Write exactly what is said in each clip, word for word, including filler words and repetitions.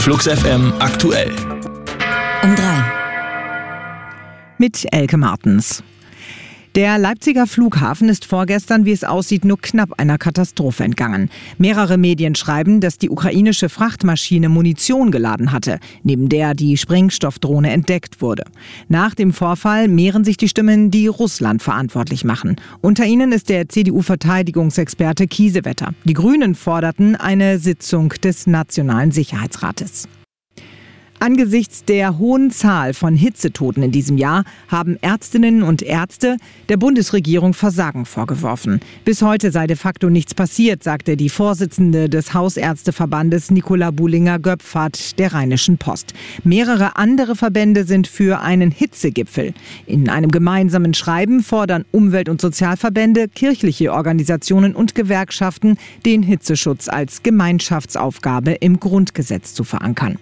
Flux F M aktuell. Um drei. Mit Elke Martens. Der Leipziger Flughafen ist vorgestern, wie es aussieht, nur knapp einer Katastrophe entgangen. Mehrere Medien schreiben, dass die ukrainische Frachtmaschine Munition geladen hatte, neben der die Sprengstoffdrohne entdeckt wurde. Nach dem Vorfall mehren sich die Stimmen, die Russland verantwortlich machen. Unter ihnen ist der C D U-Verteidigungsexperte Kiesewetter. Die Grünen forderten eine Sitzung des Nationalen Sicherheitsrates. Angesichts der hohen Zahl von Hitzetoten in diesem Jahr haben Ärztinnen und Ärzte der Bundesregierung Versagen vorgeworfen. Bis heute sei de facto nichts passiert, sagte die Vorsitzende des Hausärzteverbandes Nicola Buhlinger-Göpfert der Rheinischen Post. Mehrere andere Verbände sind für einen Hitzegipfel. In einem gemeinsamen Schreiben fordern Umwelt- und Sozialverbände, kirchliche Organisationen und Gewerkschaften, den Hitzeschutz als Gemeinschaftsaufgabe im Grundgesetz zu verankern.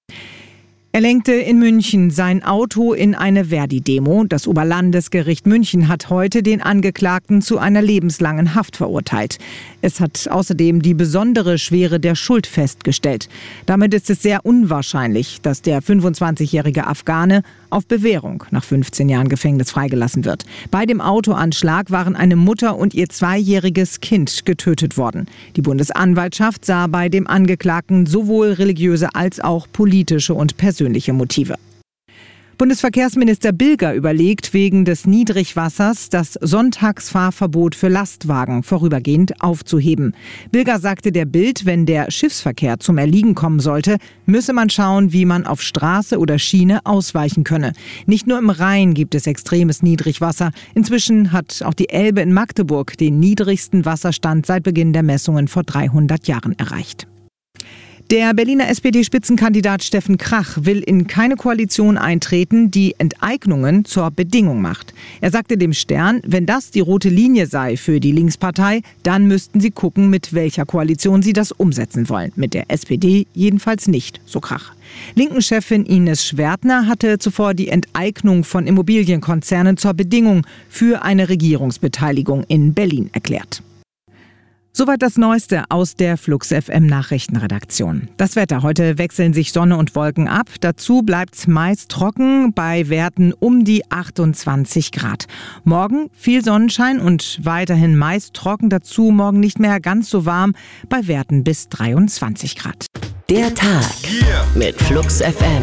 Er lenkte in München sein Auto in eine Verdi-Demo. Das Oberlandesgericht München hat heute den Angeklagten zu einer lebenslangen Haft verurteilt. Es hat außerdem die besondere Schwere der Schuld festgestellt. Damit ist es sehr unwahrscheinlich, dass der fünfundzwanzigjährige Afghane auf Bewährung nach fünfzehn Jahren Gefängnis freigelassen wird. Bei dem Autoanschlag waren eine Mutter und ihr zweijähriges Kind getötet worden. Die Bundesanwaltschaft sah bei dem Angeklagten sowohl religiöse als auch politische und persönliche Motive. Bundesverkehrsminister Bilger überlegt, wegen des Niedrigwassers das Sonntagsfahrverbot für Lastwagen vorübergehend aufzuheben. Bilger sagte der Bild, wenn der Schiffsverkehr zum Erliegen kommen sollte, müsse man schauen, wie man auf Straße oder Schiene ausweichen könne. Nicht nur im Rhein gibt es extremes Niedrigwasser. Inzwischen hat auch die Elbe in Magdeburg den niedrigsten Wasserstand seit Beginn der Messungen vor dreihundert Jahren erreicht. Der Berliner S P D-Spitzenkandidat Steffen Krach will in keine Koalition eintreten, die Enteignungen zur Bedingung macht. Er sagte dem Stern, wenn das die rote Linie sei für die Linkspartei, dann müssten sie gucken, mit welcher Koalition sie das umsetzen wollen. Mit der S P D jedenfalls nicht, so Krach. Linken-Chefin Ines Schwertner hatte zuvor die Enteignung von Immobilienkonzernen zur Bedingung für eine Regierungsbeteiligung in Berlin erklärt. Soweit das Neueste aus der Flux F M Nachrichtenredaktion. Das Wetter. Heute wechseln sich Sonne und Wolken ab. Dazu bleibt's meist trocken bei Werten um die achtundzwanzig Grad. Morgen viel Sonnenschein und weiterhin meist trocken. Dazu morgen nicht mehr ganz so warm bei Werten bis dreiundzwanzig Grad. Der Tag mit Flux F M.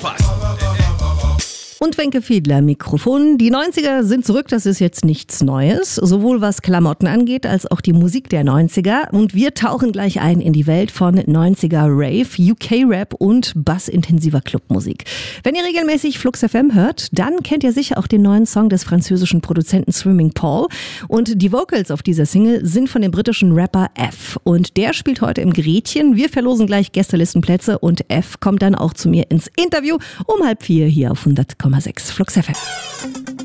Und Wenke Fiedler, Mikrofon. Die neunziger sind zurück, das ist jetzt nichts Neues. Sowohl was Klamotten angeht, als auch die Musik der neunziger. Und wir tauchen gleich ein in die Welt von neunziger Rave, U K-Rap und bassintensiver Clubmusik. Wenn ihr regelmäßig Flux F M hört, dann kennt ihr sicher auch den neuen Song des französischen Produzenten Swimming Paul. Und die Vocals auf dieser Single sind von dem britischen Rapper F. Und der spielt heute im Gretchen. Wir verlosen gleich Gästelistenplätze und F kommt dann auch zu mir ins Interview um halb vier hier auf hundert Komma sechs Flux F M.